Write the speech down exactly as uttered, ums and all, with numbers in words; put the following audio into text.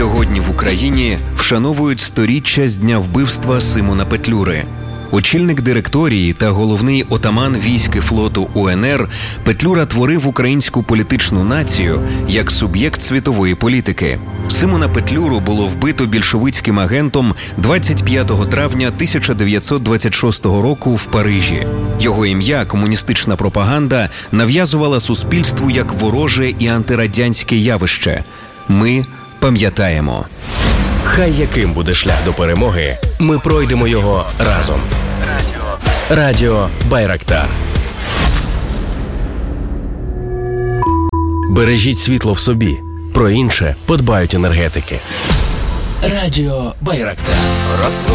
Сьогодні в Україні вшановують сторіччя з дня вбивства Симона Петлюри. Очільник директорії та головний отаман військ і флоту УНР, Петлюра творив українську політичну націю як суб'єкт світової політики. Симона Петлюру було вбито більшовицьким агентом двадцять п'ятого травня тисяча дев'ятсот двадцять шостого року в Парижі. Його ім'я комуністична пропаганда нав'язувала суспільству як вороже і антирадянське явище. Ми пам'ятаємо. Хай яким буде шлях до перемоги, ми пройдемо його разом. Радіо. Радіо Байрактар. Бережіть світло в собі. Про інше подбають енергетики. Радіо Байрактар.